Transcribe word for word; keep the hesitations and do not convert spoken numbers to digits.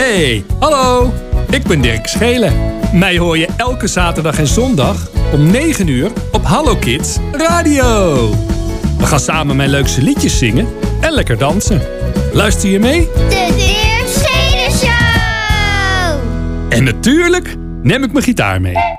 Hey, hallo. Ik ben Dirk Schelen. Mij hoor je elke zaterdag en zondag om negen uur op Hallo Kids Radio. We gaan samen mijn leukste liedjes zingen en lekker dansen. Luister je mee? De Dirk Schelen Show! En natuurlijk neem ik mijn gitaar mee.